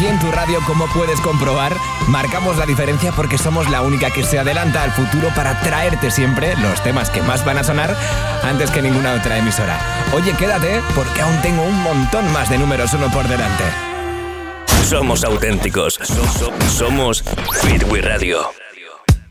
aquí en tu radio, como puedes comprobar, marcamos la diferencia porque somos la única que se adelanta al futuro para traerte siempre los temas que más van a sonar antes que ninguna otra emisora. Oye, quédate porque aún tengo un montón más de números uno por delante. Somos auténticos. Somos Hit Wii Radio.